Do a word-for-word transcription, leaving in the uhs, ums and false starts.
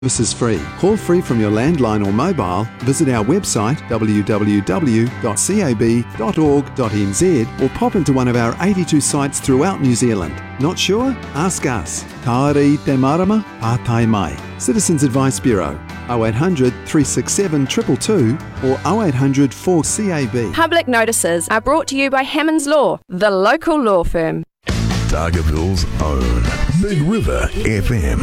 This is free. Call free from your landline or mobile. Visit our website w w w dot c a b dot org dot n z or pop into one of our eighty-two sites throughout New Zealand. Not sure? Ask us. Kaore te marama, pātai mai. Citizens Advice Bureau. oh eight hundred, three six seven, two two two or oh eight hundred, four C A B. Public notices are brought to you by Hammonds Law, the local law firm. Dargaville's own Big River F M.